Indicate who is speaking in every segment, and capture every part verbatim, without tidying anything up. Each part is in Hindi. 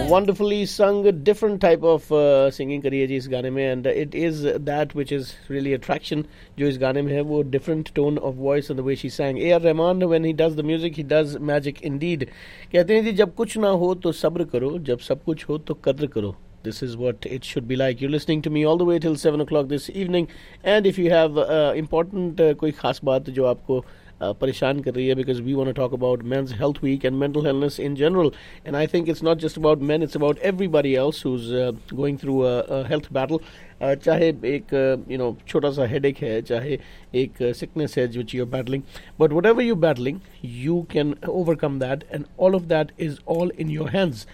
Speaker 1: wonderfully sung, different type of uh, singing करी है जी इस गाने में, and it is that which is really attraction जो इस गाने में है, वो different tone of voice and the way she sang. A R Rahman, when he does the music, he does magic indeed. कहते हैं जी जब कुछ ना हो तो सब्र करो, जब सब कुछ हो तो कद्र करो. This is what it should be like. You're listening to me all the way till seven o'clock this evening, and if you have uh, important uh, कोई खास बात जो आपको Uh, परेशान कर रही है, because we want to talk about Men's Health Week and mental illness in general, and I think it's not just about men, it's about everybody else who's uh, going through a, a health battle. uh, चाहे एक uh, you know छोटा सा headache है, चाहे एक uh, sickness है which you're battling, but whatever you're battling, you can overcome that, and all of that is all in your hands.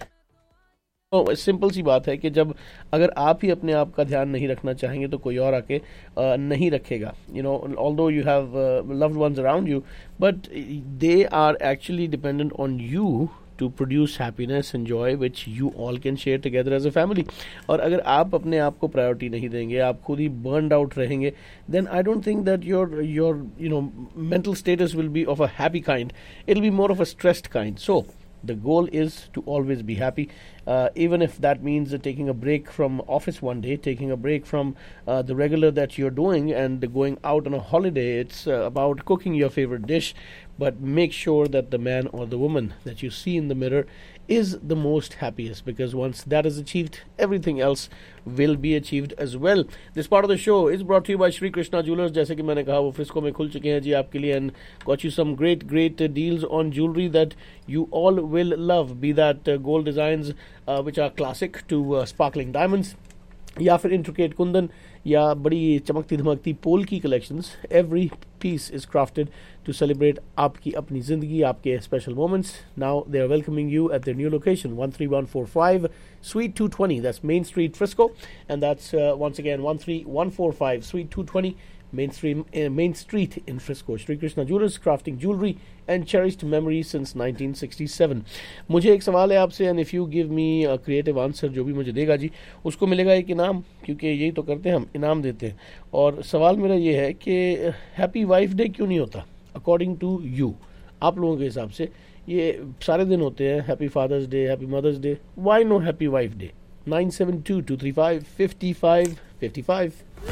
Speaker 1: तो सिंपल सी बात है कि जब अगर आप ही अपने आप का ध्यान नहीं रखना चाहेंगे तो कोई और आके uh, नहीं रखेगा. You know, although you have loved ones around you, but they are actually dependent on you to produce happiness and joy which you all can share together as a family. और अगर आप अपने आप को प्रायोरिटी नहीं देंगे, आप खुद ही burned out रहेंगे, then I don't think that your your you know mental status will be of a happy kind. It'll be more of a stressed kind. So the goal is to always be happy, uh, even if that means uh, taking a break from office one day, taking a break from uh, the regular that you're doing and going out on a holiday. It's uh, about cooking your favorite dish, but make sure that the man or the woman that you see in the mirror is the most happiest, because once that is achieved, everything else will be achieved as well. This part of the show is brought to you by Shri Krishna Jewelers. जैसे कि मैंने कहा, वो फ्रिस्को में खुल चुके हैं जी आपके लिए, and got you some great great uh, deals on jewelry that you all will love, be that uh, gold designs uh, which are classic to uh, sparkling diamonds, या फिर इंट्रिकेट कुंदन, या बड़ी चमकती धमकती पोल की collections. Every piece is crafted to celebrate आपकी अपनी ज़िंदगी, आपके special moments. Now they are welcoming you eight their new location, one three one four five Suite two twenty. That's Main Street, Frisco, and that's uh, once again one three one four five Suite two twenty Main Street, uh, Main Street in Frisco. Shri Krishna Jewelers, crafting jewelry and cherished memories since nineteen sixty-seven. मुझे एक सवाल है आपसे, and if you give me a creative answer, जो भी मुझे देगा जी उसको मिलेगा एक इनाम, क्योंकि यही तो करते हैं हम, इनाम देते हैं. और सवाल मेरा ये है कि हैप्पी वाइफ डे क्यों नहीं होता अकॉर्डिंग टू यू? आप लोगों के हिसाब से ये सारे दिन होते हैं, happy father's day, happy mother's day, why know happy wife day? nine seven two two three five five five five five